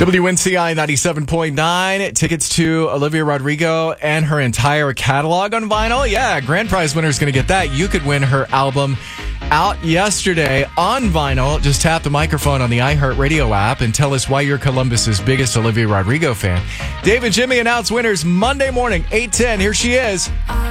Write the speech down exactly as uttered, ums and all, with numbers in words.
W N C I ninety-seven point nine. Tickets to Olivia Rodrigo and her entire catalog on vinyl. Yeah, grand prize winner is going to get that. You could win her album out yesterday on vinyl. Just tap the microphone on the iHeartRadio app and tell us why you're Columbus's biggest Olivia Rodrigo fan. Dave and Jimmy announce winners Monday morning, eight ten. Here she is.